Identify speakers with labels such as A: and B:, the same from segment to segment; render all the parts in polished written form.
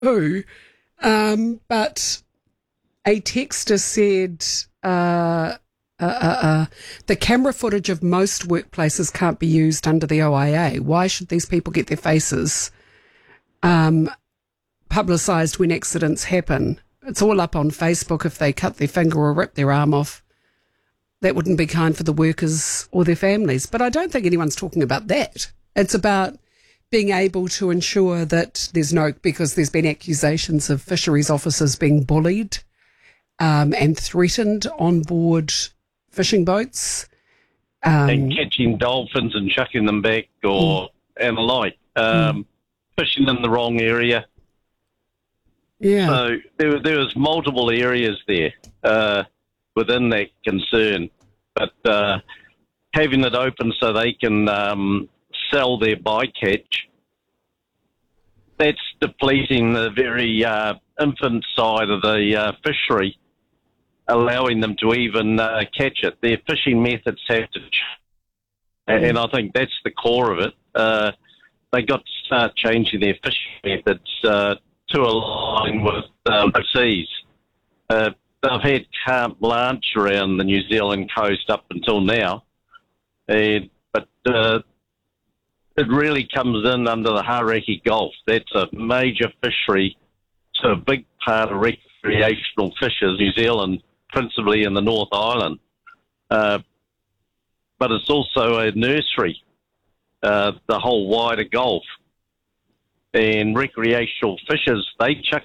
A: who, but a texter said the camera footage of most workplaces can't be used under the OIA. Why should these people get their faces publicised when accidents happen? It's all up on Facebook. If they cut their finger or rip their arm off, that wouldn't be kind for the workers or their families. But I don't think anyone's talking about that. It's about being able to ensure that because there's been accusations of fisheries officers being bullied and threatened on board fishing boats.
B: And catching dolphins and chucking them back and the like. Fishing in the wrong area.
A: Yeah.
B: So there was multiple areas there within that concern. But having it open so they can sell their bycatch, that's depleting the very infant side of the fishery, allowing them to even catch it. Their fishing methods have to change, and I think that's the core of it. They got to start changing their fishing methods to align with overseas. They've had carte blanche around the New Zealand coast up until now, but it really comes in under the Hauraki Gulf. That's a major fishery, so a big part of recreational fishers, New Zealand, principally in the North Island. But it's also a nursery, the whole wider Gulf. And recreational fishers, they chuck,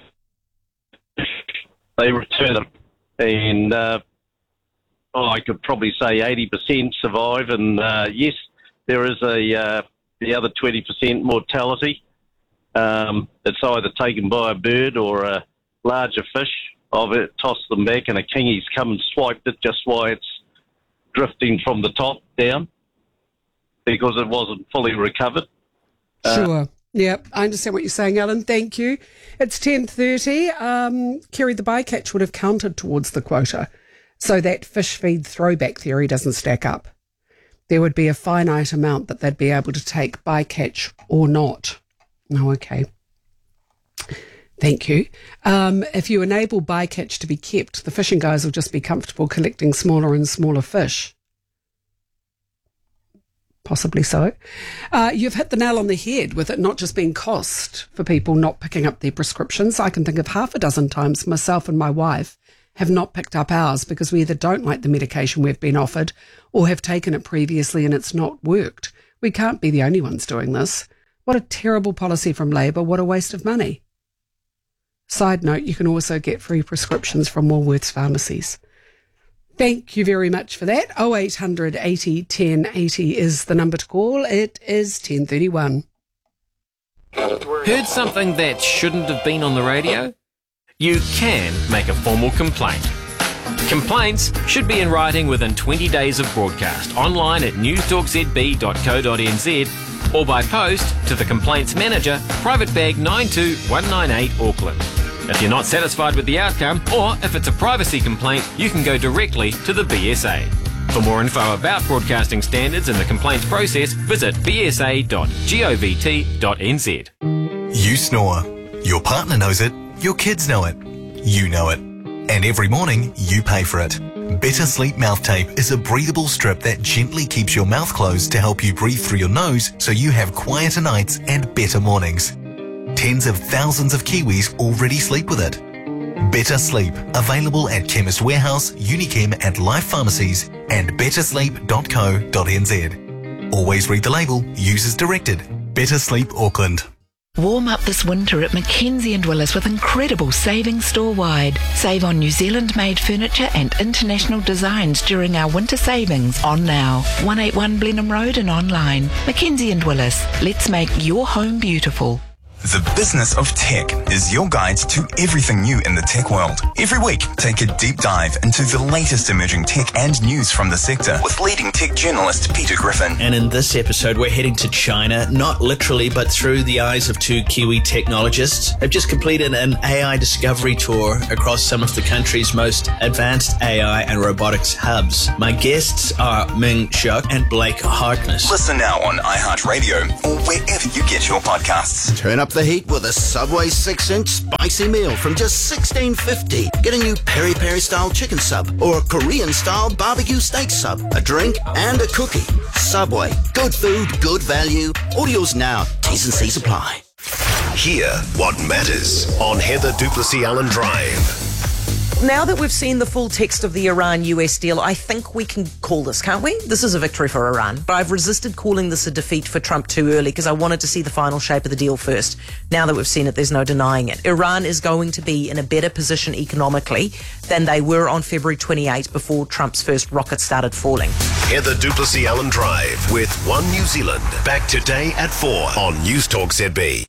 B: they return them. And I could probably say 80% survive. And yes, there is the other 20% mortality. It's either taken by a bird or a larger fish. I've tossed them back and a kingi's come and swiped it just while it's drifting from the top down because it wasn't fully recovered.
A: Sure. Yeah, I understand what you're saying, Alan. Thank you. It's 10:30. Kerry, the bycatch would have counted towards the quota, so that fish feed throwback theory doesn't stack up. There would be a finite amount that they'd be able to take bycatch or not. Oh, okay. Thank you. If you enable bycatch to be kept, the fishing guys will just be comfortable collecting smaller and smaller fish. Possibly so. You've hit the nail on the head with it not just being cost for people not picking up their prescriptions. I can think of half a dozen times myself and my wife have not picked up ours because we either don't like the medication we've been offered or have taken it previously and it's not worked. We can't be the only ones doing this. What a terrible policy from Labor. What a waste of money. Side note, you can also get free prescriptions from Woolworths pharmacies. Thank you very much for that. 0800 80 10 80 is the number to call. It is 10:31.
C: Heard something that shouldn't have been on the radio? You can make a formal complaint. Complaints should be in writing within 20 days of broadcast, online at newstalkzb.co.nz or by post to the Complaints Manager, Private Bag 92198 Auckland. If you're not satisfied with the outcome, or if it's a privacy complaint, you can go directly to the BSA. For more info about broadcasting standards and the complaints process, visit bsa.govt.nz.
D: You snore. Your partner knows it. Your kids know it. You know it. And every morning, you pay for it. Better Sleep Mouth Tape is a breathable strip that gently keeps your mouth closed to help you breathe through your nose so you have quieter nights and better mornings. Tens of thousands of Kiwis already sleep with it. Better Sleep, available at Chemist Warehouse, Unichem and Life Pharmacies and bettersleep.co.nz. Always read the label, use as directed. Better Sleep Auckland.
E: Warm up this winter at Mackenzie & Willis with incredible savings store-wide. Save on New Zealand-made furniture and international designs during our winter savings on now. 181 Blenheim Road and online. Mackenzie & Willis. Let's make your home beautiful.
F: The Business of Tech is your guide to everything new in the tech world. Every week, take a deep dive into the latest emerging tech and news from the sector with leading tech journalist Peter Griffin.
G: And in this episode, we're heading to China, not literally, but through the eyes of two Kiwi technologists. They've just completed an AI discovery tour across some of the country's most advanced AI and robotics hubs. My guests are Ming Shuk and Blake Harkness.
F: Listen now on iHeartRadio or wherever you get your podcasts.
H: Turn up Up the heat with a Subway 6-inch spicy meal from just $16.50. Get a new peri-peri style chicken sub or a Korean style barbecue steak sub, a drink and a cookie. Subway. Good food, good value. Orders now. T's and C's apply.
I: Hear what matters on Heather Duplessis Allen Drive.
J: Now that we've seen the full text of the Iran-US deal, I think we can call this, can't we? This is a victory for Iran. But I've resisted calling this a defeat for Trump too early because I wanted to see the final shape of the deal first. Now that we've seen it, there's no denying it. Iran is going to be in a better position economically than they were on February 28 before Trump's first rocket started falling.
I: Heather Duplessis Allen Drive with One New Zealand. Back today at 4 on News Talk ZB.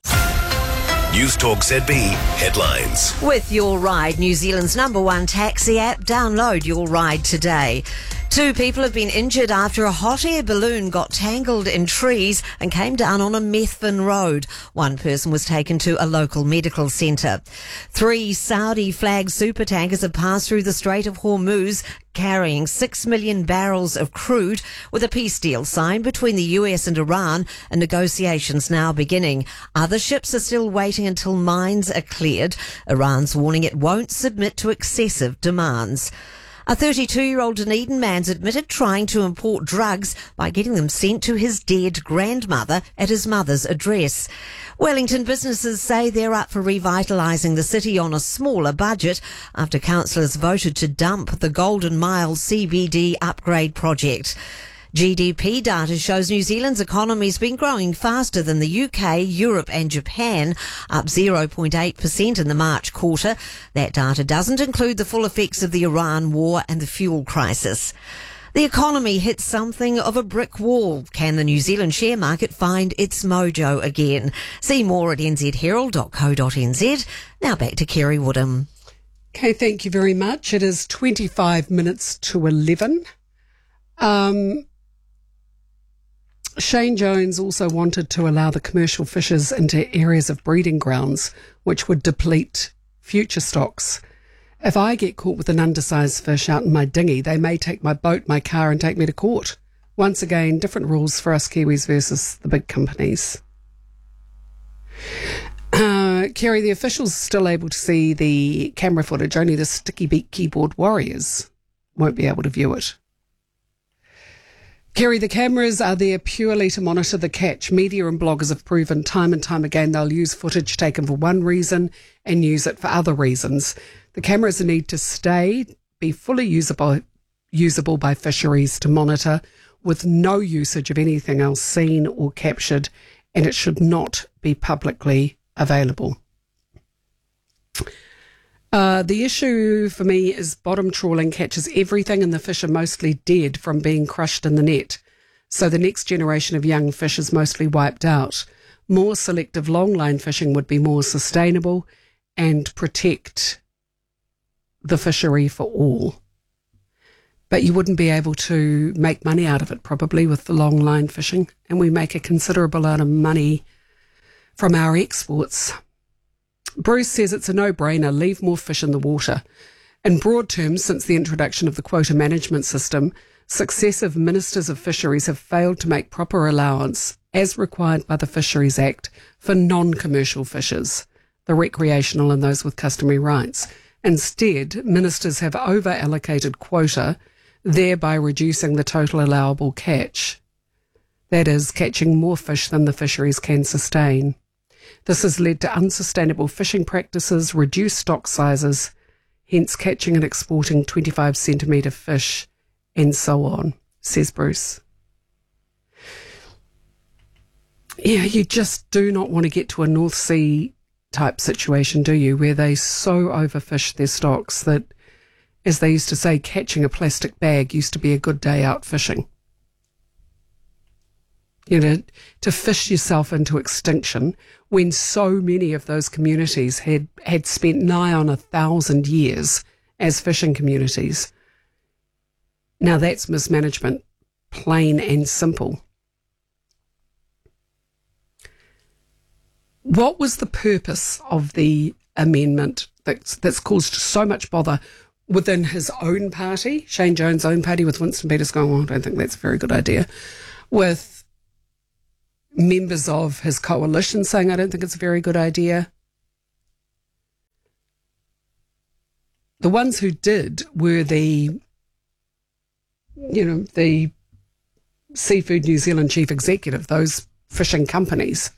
I: News Talk ZB headlines.
K: With Your Ride, New Zealand's #1 taxi app, download Your Ride today. 2 people have been injured after a hot air balloon got tangled in trees and came down on a Methven road. 1 person was taken to a local medical centre. 3 Saudi-flagged supertankers have passed through the Strait of Hormuz carrying 6 million barrels of crude, with a peace deal signed between the US and Iran and negotiations now beginning. Other ships are still waiting until mines are cleared. Iran's warning it won't submit to excessive demands. A 32-year-old Dunedin man's admitted trying to import drugs by getting them sent to his dead grandmother at his mother's address. Wellington businesses say they're up for revitalising the city on a smaller budget after councillors voted to dump the Golden Mile CBD upgrade project. GDP data shows New Zealand's economy's been growing faster than the UK, Europe and Japan, up 0.8% in the March quarter. That data doesn't include the full effects of the Iran war and the fuel crisis. The economy hit something of a brick wall. Can the New Zealand share market find its mojo again? See more at nzherald.co.nz. Now back to Kerry Woodham.
A: Okay, thank you very much. It is 25 minutes to 11. Shane Jones also wanted to allow the commercial fishers into areas of breeding grounds, which would deplete future stocks. If I get caught with an undersized fish out in my dinghy, they may take my boat, my car, and take me to court. Once again, different rules for us Kiwis versus the big companies. Kerry, the officials are still able to see the camera footage, only the sticky beak keyboard warriors won't be able to view it. Kerry, the cameras are there purely to monitor the catch. Media and bloggers have proven time and time again they'll use footage taken for one reason and use it for other reasons. The cameras need to be fully usable by fisheries to monitor, with no usage of anything else seen or captured, and it should not be publicly available. The issue for me is bottom trawling catches everything and the fish are mostly dead from being crushed in the net. So the next generation of young fish is mostly wiped out. More selective longline fishing would be more sustainable and protect the fishery for all. But you wouldn't be able to make money out of it probably with the longline fishing, and we make a considerable amount of money from our exports. Bruce says it's a no-brainer, leave more fish in the water. In broad terms, since the introduction of the quota management system, successive ministers of fisheries have failed to make proper allowance, as required by the Fisheries Act, for non-commercial fishers, the recreational and those with customary rights. Instead, ministers have over-allocated quota, thereby reducing the total allowable catch. That is, catching more fish than the fisheries can sustain. This has led to unsustainable fishing practices, reduced stock sizes, hence catching and exporting 25 centimetre fish, and so on, says Bruce. Yeah, you just do not want to get to a North Sea type situation, do you, where they so overfish their stocks that, as they used to say, catching a plastic bag used to be a good day out fishing. You know, to fish yourself into extinction when so many of those communities had spent nigh on 1,000 years as fishing communities. Now that's mismanagement, plain and simple. What was the purpose of the amendment that's caused so much bother within his own party, Shane Jones' own party, with Winston Peters going, well, I don't think that's a very good idea, with members of his coalition saying, I don't think it's a very good idea. The ones who did were the Seafood New Zealand chief executive, those fishing companies.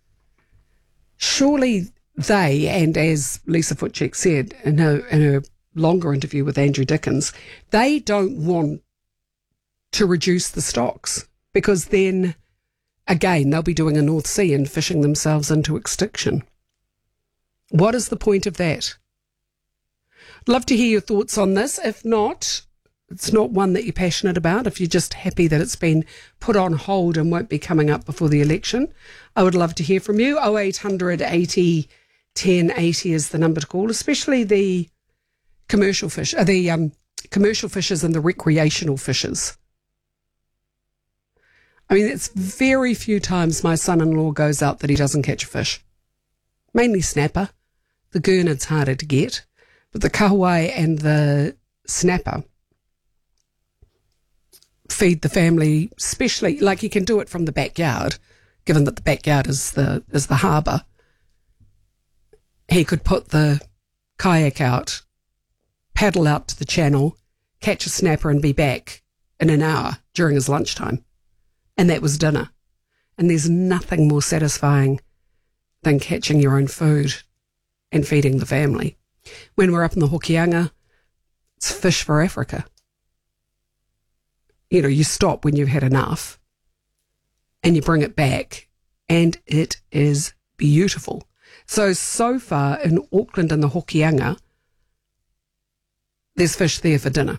A: Surely they, and as Lisa Futchek said in her longer interview with Andrew Dickens, they don't want to reduce the stocks, because then, again, they'll be doing a North Sea and fishing themselves into extinction. What is the point of that? I'd love to hear your thoughts on this. If not, it's not one that you're passionate about. If you're just happy that it's been put on hold and won't be coming up before the election, I would love to hear from you. 0800 80 1080 is the number to call, especially the commercial fishers and the recreational fishers. I mean, it's very few times my son-in-law goes out that he doesn't catch a fish. Mainly snapper. The gurnard's harder to get, but the kahawai and the snapper feed the family, especially, like you can do it from the backyard, given that the backyard is the harbour. He could put the kayak out, paddle out to the channel, catch a snapper and be back in an hour during his lunchtime. And that was dinner. And there's nothing more satisfying than catching your own food and feeding the family. When we're up in the Hokianga, it's fish for Africa. You know, you stop when you've had enough and you bring it back, and it is beautiful. So far in Auckland and the Hokianga, there's fish there for dinner.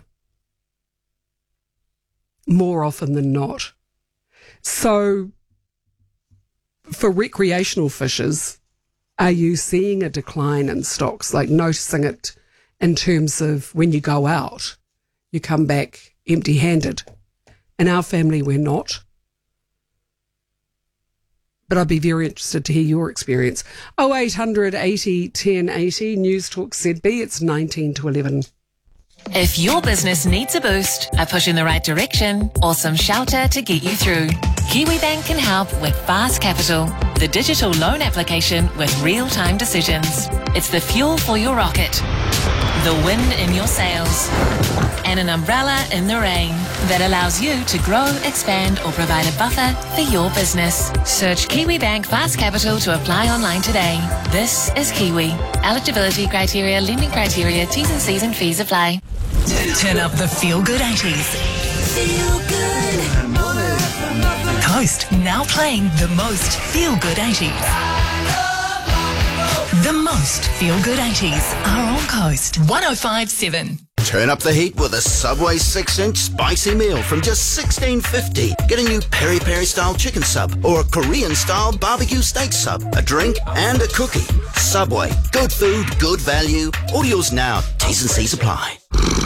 A: More often than not. So for recreational fishers, are you seeing a decline in stocks, like noticing it in terms of when you go out, you come back empty-handed? In our family, we're not. But I'd be very interested to hear your experience. 0800 80 1080, News Talk ZB, it's 19 to 11.
L: If your business needs a boost, a push in the right direction, or some shelter to get you through, KiwiBank can help with Fast Capital, the digital loan application with real-time decisions. It's the fuel for your rocket, the wind in your sails, and an umbrella in the rain that allows you to grow, expand, or provide a buffer for your business. Search KiwiBank Fast Capital to apply online today. This is Kiwi. Eligibility criteria, lending criteria, T's and C's and fees apply.
M: Turn up the feel-good 80s. Feel good. Coast now playing the most feel-good 80s. The most feel-good 80s are on Coast 105.7.
H: Turn up the heat with a Subway 6-inch spicy meal from just $16.50. Get a new peri-peri style chicken sub or a Korean style barbecue steak sub, a drink and a cookie. Subway. Good food, good value. Orders now. T's and C's apply.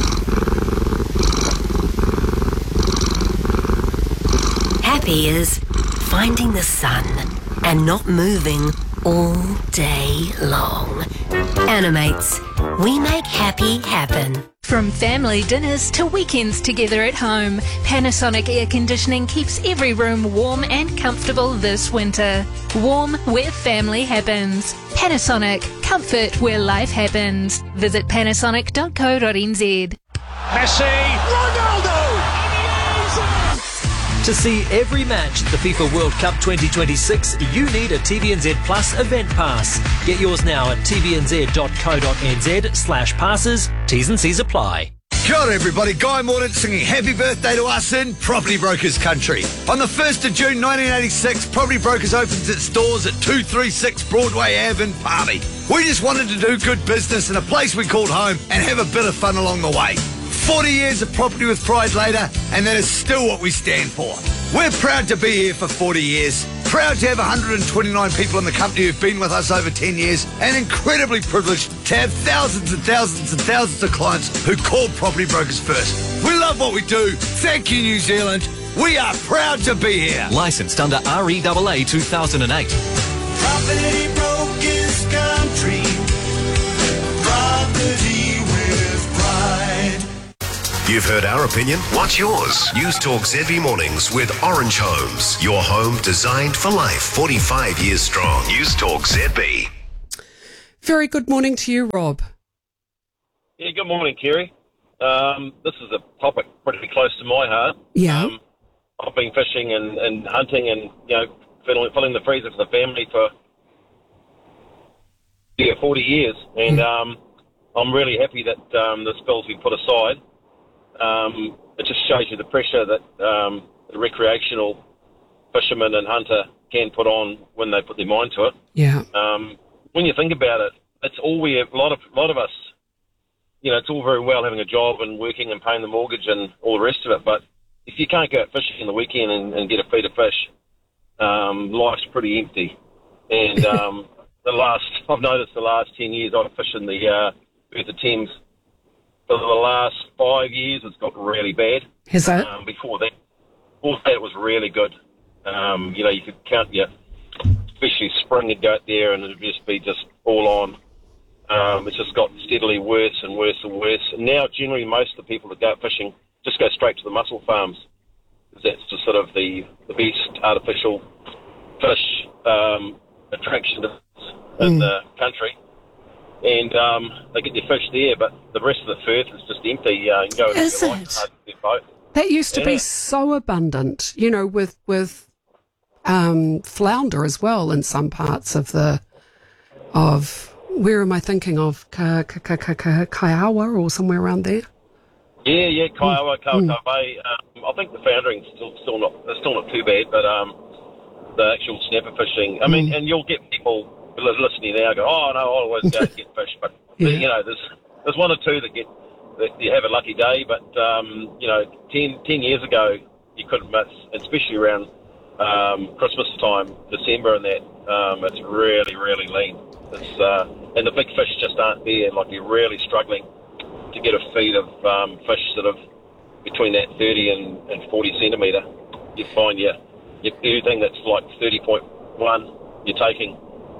N: Happy is finding the sun and not moving all day long. Animates. We make happy happen.
O: From family dinners to weekends together at home, Panasonic Air Conditioning keeps every room warm and comfortable this winter. Warm where family happens. Panasonic. Comfort where life happens. Visit panasonic.co.nz.
P: Messi, Ronaldo! To see every match at the FIFA World Cup 2026, you need a TVNZ Plus event pass. Get yours now at tvnz.co.nz/passes. T's and C's apply.
Q: Kia ora everybody, Guy Mordaunt singing happy birthday to us in Property Brokers country. On the 1st of June 1986, Property Brokers opens its doors at 236 Broadway Ave in Palmy. We just wanted to do good business in a place we called home and have a bit of fun along the way. 40 years of property with pride later, and that is still what we stand for. We're proud to be here for 40 years, proud to have 129 people in the company who've been with us over 10 years, and incredibly privileged to have thousands and thousands and thousands of clients who call Property Brokers first. We love what we do. Thank you, New Zealand. We are proud to be here.
R: Licensed under REAA 2008.
S: Property Brokers country. Property with pride.
I: You've heard our opinion. What's yours? News Talk ZB Mornings with Orange Homes. Your home designed for life. 45 years strong. News Talk ZB.
A: Very good morning to you, Rob.
T: Yeah, good morning, Kerry. This is a topic pretty close to my heart.
A: Yeah.
T: I've been fishing and hunting and, filling the freezer for the family for 40 years. And I'm really happy that this bill's been put aside. It just shows you the pressure that the recreational fisherman and hunter can put on when they put their mind to it.
A: Yeah.
T: When you think about it, it's all we have. A lot of us, it's all very well having a job and working and paying the mortgage and all the rest of it, but if you can't go out fishing in the weekend and get a feed of fish, life's pretty empty. And I've noticed the last 10 years I've fished in the Bertha Thames. For the last 5 years, it's got really bad.
A: Has that?
T: Before that, it was really good. You could count especially spring, you'd go out there and it'd just be all on. It's just got steadily worse and worse and worse. And now, generally, most of the people that go out fishing just go straight to the mussel farms. That's just sort of the best artificial fish attraction in the country. And they get their fish there, but the rest of the firth is just empty. You can go
A: Is
T: into
A: it?
T: hard to get both.
A: That used to be so abundant, with flounder as well in some parts of where am I thinking of? Kaiawa or somewhere around there?
T: Yeah, Kaiawa, Kawakawa Bay. I think the foundering's still not too bad, but the actual snapper fishing. I mean, and you'll get people listening now go, oh no, I always go and get fish, but there's one or two that you have a lucky day, but 10 years ago you couldn't miss, especially around Christmas time, December, and that it's really, really lean. And the big fish just aren't there. Like, you're really struggling to get a feed of fish sort of between that 30 and 40 centimetre. You find everything that's like 30.1 you're taking.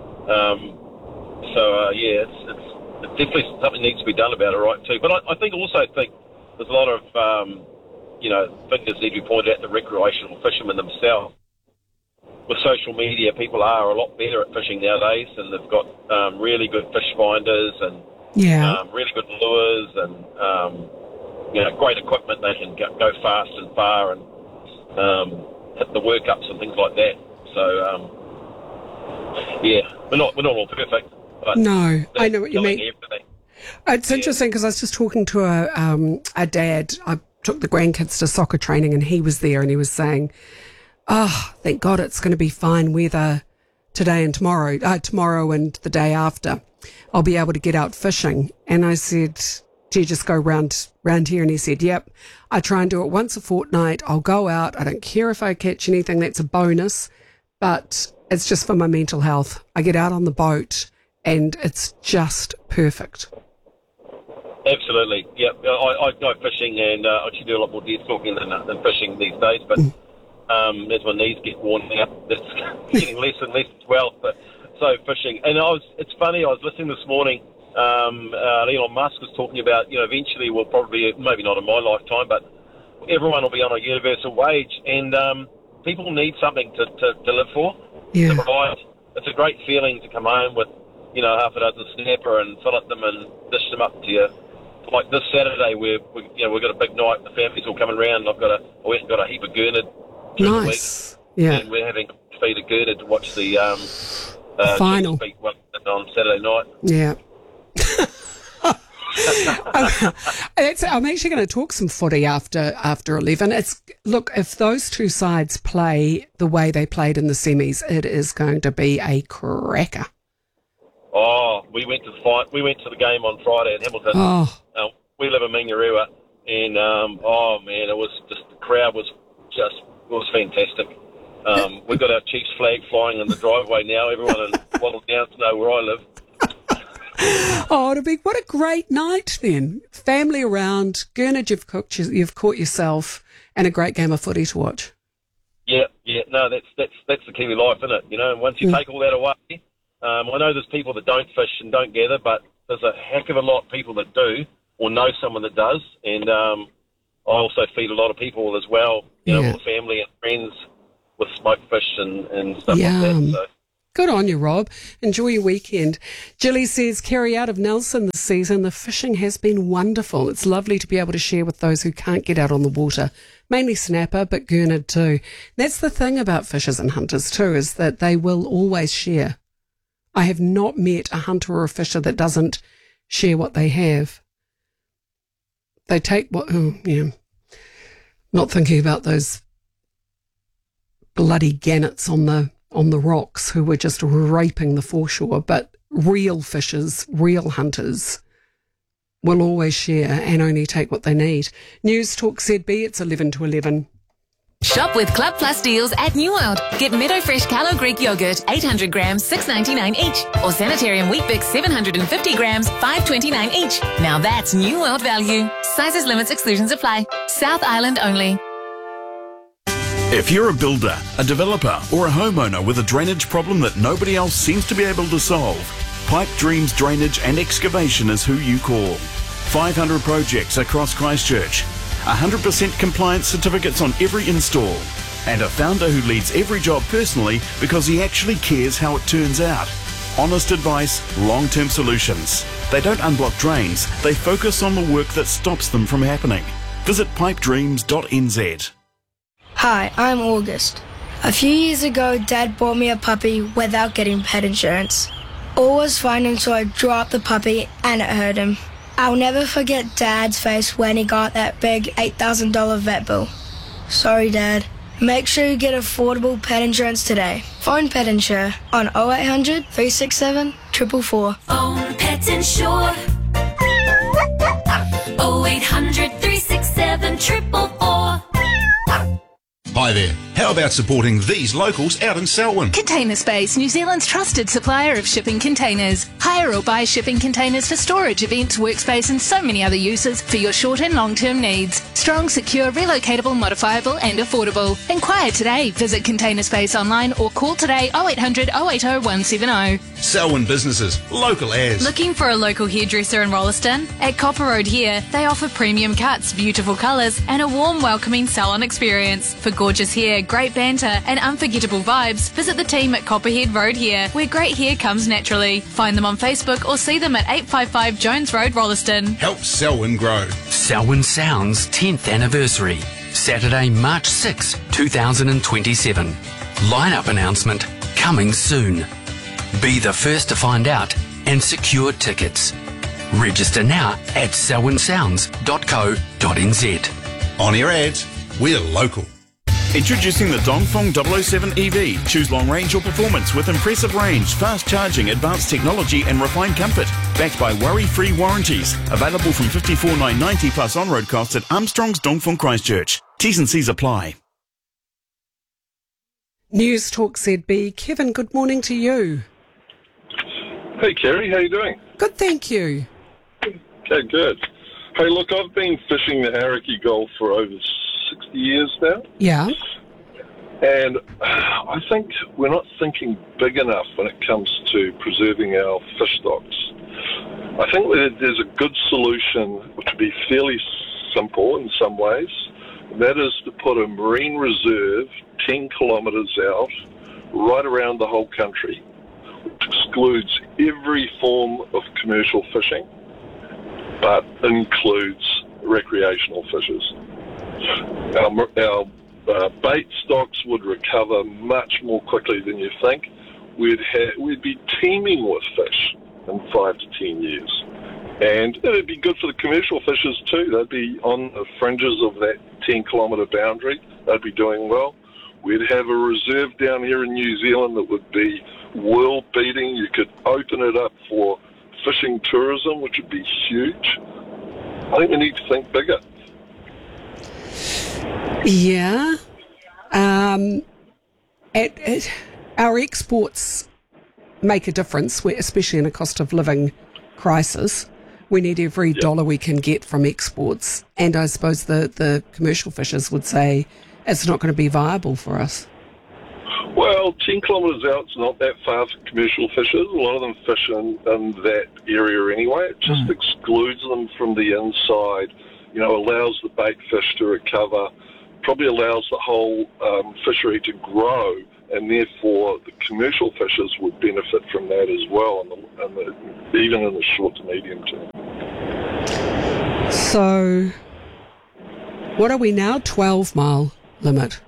T: It's definitely something needs to be done about it, right, too. But I think there's a lot of fingers need to be pointed at the recreational fishermen themselves. With social media, people are a lot better at fishing nowadays, and they've got really good fish finders and really good lures and great equipment. They can go fast and far and hit the workups and things like that. So we're not all perfect. But
A: no, I know what you mean.
T: Everything.
A: It's interesting because I was just talking to a dad. I took the grandkids to soccer training, and he was there, and he was saying, "Oh, thank God it's going to be fine weather today and tomorrow and the day after. I'll be able to get out fishing." And I said, "Do you just go round here?" And he said, "Yep, I try and do it once a fortnight. I'll go out. I don't care if I catch anything. That's a bonus, but it's just for my mental health. I get out on the boat, and it's just perfect."
T: Absolutely, yeah. I go fishing, and I actually do a lot more deer stalking than fishing these days. But as my knees get worn out, it's getting less and less as well. But so fishing, and it's funny. I was listening this morning. Elon Musk was talking about, eventually we'll probably, maybe not in my lifetime, but everyone will be on a universal wage, and people need something to live for.
A: Yeah.
T: It's a great feeling to come home with, half a dozen snapper and fillet them and dish them up to you. Like this Saturday, we've got a big night. The family's all coming round. I went and got a heap of gurnard.
A: Nice. Yeah.
T: And we're having a feed of gurnard to watch the
A: final
T: one on Saturday night.
A: Yeah. I'm actually going to talk some footy after 11. If those two sides play the way they played in the semis, it is going to be a cracker.
T: Oh, we went to the game on Friday in Hamilton.
A: Oh.
T: We live in Mingarua, and it was just, the crowd was fantastic. We've got our Chiefs flag flying in the driveway now. Everyone in Wattle Downs know where I live.
A: Oh, what a great night then. Family around, gurnard you've cooked, you've caught yourself, and a great game of footy to watch.
T: Yeah. No, that's the Kiwi life, isn't it? And once you take all that away, I know there's people that don't fish and don't gather, but there's a heck of a lot of people that do, or know someone that does, and I also feed a lot of people as well, you know,
A: Yeah.
T: all the family and friends with smoked fish and stuff like
A: Yum.
T: that. So.
A: Good on you, Rob. Enjoy your weekend. Jilly says, Kerry, out of Nelson this season, the fishing has been wonderful. It's lovely to be able to share with those who can't get out on the water. Mainly snapper, but gurnard too. That's the thing about fishers and hunters too, is that they will always share. I have not met a hunter or a fisher that doesn't share what they have. They take what, not thinking about those bloody gannets on the rocks who were just raping the foreshore, but real fishers, real hunters will always share and only take what they need. News Talk ZB, it's 11 to 11.
L: Shop with Club Plus deals at New World. Get Meadow Fresh Carlo Greek yogurt, 800 grams, $6.99 each. Or Sanitarium Wheat Bix, 750 grams, $5.29 each. Now that's New World value. Sizes, limits, exclusions apply. South Island only.
U: If you're a builder, a developer, or a homeowner with a drainage problem that nobody else seems to be able to solve, Pipe Dreams Drainage and Excavation is who you call. 500 projects across Christchurch, 100% compliance certificates on every install, and a founder who leads every job personally because he actually cares how it turns out. Honest advice, long-term solutions. They don't unblock drains, they focus on the work that stops them from happening. Visit pipedreams.nz.
V: Hi, I'm August. A few years ago, Dad bought me a puppy without getting pet insurance. All was fine until I dropped the puppy and it hurt him. I'll never forget Dad's face when he got that big $8,000 vet bill. Sorry, Dad. Make sure you get affordable pet insurance today. Phone Pet Insure on 0800 367 444.
S: Phone Pet Insure. 0800 367 444.
W: Hi there. How about supporting these locals out in Selwyn?
O: Container Space, New Zealand's trusted supplier of shipping containers. Hire or buy shipping containers for storage, events, workspace and so many other uses for your short and long-term needs. Strong, secure, relocatable, modifiable and affordable. Inquire today. Visit Container Space online or call today 0800 080 170.
W: Selwyn businesses, local as.
X: Looking for a local hairdresser in Rolleston? At Copper Road Hair, they offer premium cuts, beautiful colours and a warm, welcoming salon experience. For gorgeous hair, great banter and unforgettable vibes, visit the team at Copperhead Road Hair, where great hair comes naturally. Find them on Facebook or see them at 855 Jones Road, Rolleston.
W: Help Selwyn grow.
Y: Selwyn Sounds 10th anniversary, Saturday, March 6, 2027. Lineup announcement coming soon. Be the first to find out and secure tickets. Register now at selwynsounds.co.nz.
W: On your ads, we're local.
U: Introducing the Dongfeng 007 EV. Choose long range or performance with impressive range, fast charging, advanced technology and refined comfort. Backed by worry-free warranties. Available from $54,990 plus on-road costs at Armstrong's Dongfeng Christchurch. T's and C's apply.
A: News Talk ZB. Kevin, good morning to you.
Z: Hey, Kerry, how you doing?
A: Good, thank you.
Z: Okay, good. Hey, look, I've been fishing the Hauraki Gulf for over 60 years now.
A: Yeah.
Z: And I think we're not thinking big enough when it comes to preserving our fish stocks. I think that there's a good solution, which would be fairly simple in some ways, and that is to put a marine reserve 10 kilometres out, right around the whole country, which excludes every form of commercial fishing, but includes recreational fishers. Our bait stocks would recover much more quickly than you think. We'd be teeming with fish in 5 to 10 years. And it'd be good for the commercial fishers too. They'd be on the fringes of that 10-kilometre boundary. They'd be doing well. We'd have a reserve down here in New Zealand that would be world-beating. You could open it up for fishing tourism, which would be huge. I think we need to think bigger.
A: Yeah. Our exports make a difference, especially in a cost of living crisis. We need every dollar we can get from exports. And I suppose the commercial fishers would say it's not going to be viable for us.
Z: Well, 10 kilometres out is not that far for commercial fishers. A lot of them fish in that area anyway. It just excludes them from the inside allows the bait fish to recover, probably allows the whole fishery to grow, and therefore the commercial fishers would benefit from that as well, even in the short to medium term.
A: So, what are we now? 12-mile limit?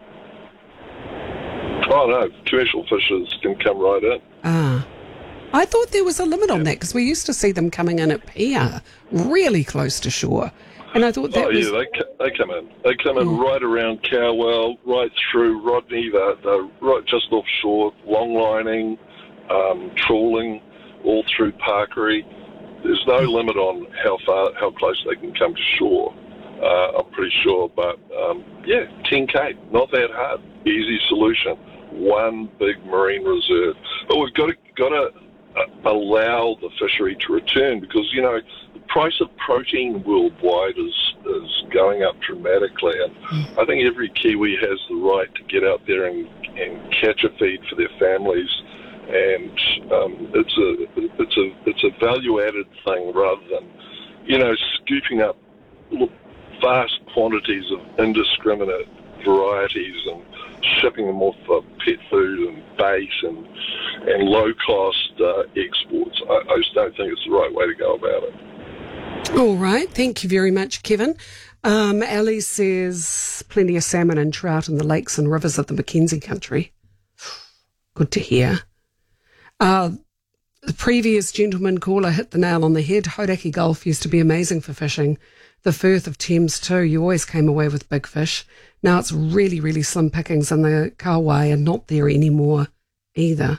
Z: Oh no, commercial fishers can come right in.
A: I thought there was a limit on that, because we used to see them coming in at pier, really close to shore. And I thought that was...
Z: they come in. They come in right around Cowell, right through Rodney, they're right just offshore, long lining, trawling, all through Parkery. There's no limit on how close they can come to shore, I'm pretty sure. But, 10K, not that hard. Easy solution. One big marine reserve. But we've got to allow the fishery to return, because, the price of protein worldwide is going up dramatically, and I think every Kiwi has the right to get out there and catch a feed for their families, and it's a value-added thing rather than, scooping up vast quantities of indiscriminate varieties and shipping them off for pet food and bait and low-cost exports. I just don't think it's the right way to go about it.
A: All right. Thank you very much, Kevin. Ali says plenty of salmon and trout in the lakes and rivers of the Mackenzie country. Good to hear. The previous gentleman caller hit the nail on the head. Hauraki Gulf used to be amazing for fishing. The Firth of Thames too. You always came away with big fish. Now it's really, really slim pickings, and the Kauai are not there anymore either.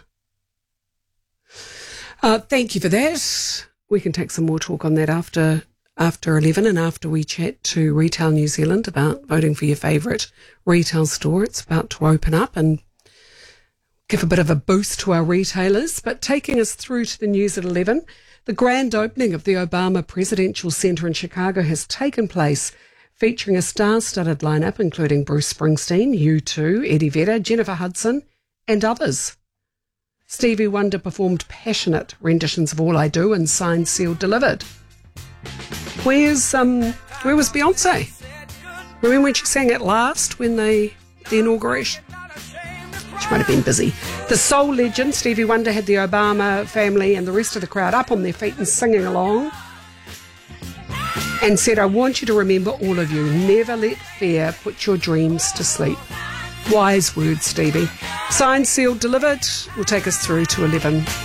A: Thank you for that. We can take some more talk on that after 11, and after we chat to Retail New Zealand about voting for your favourite retail store. It's about to open up and give a bit of a boost to our retailers. But taking us through to the news at 11, the grand opening of the Obama Presidential Centre in Chicago has taken place, featuring a star-studded lineup including Bruce Springsteen, U2, Eddie Vedder, Jennifer Hudson and others. Stevie Wonder performed passionate renditions of All I Do and Signed, Sealed, Delivered. Where was Beyonce? Remember when she sang it last, when the inauguration? She might have been busy. The soul legend Stevie Wonder had the Obama family and the rest of the crowd up on their feet and singing along, and said, "I want you to remember, all of you, never let fear put your dreams to sleep." Wise words, Stevie. Signed, Sealed, Delivered will take us through to 11.